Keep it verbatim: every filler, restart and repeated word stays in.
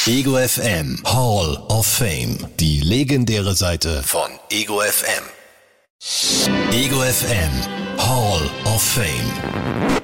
Ego F M Hall of Fame. Die legendäre Seite von Ego F M. Ego F M Hall of Fame.